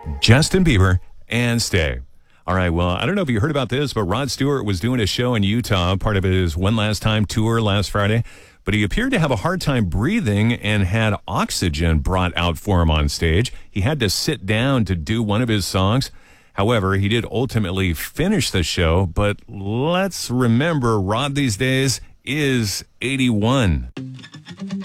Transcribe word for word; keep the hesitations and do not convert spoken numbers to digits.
Justin Bieber and Stay. All right, well, I don't know if you heard about this, but Rod Stewart was doing a show in Utah, part of his One Last Time tour last Friday, but he appeared to have a hard time breathing and had oxygen brought out for him on stage. He had to sit down to do one of his songs. However, he did ultimately finish the show, but let's remember Rod these days is eighty-one.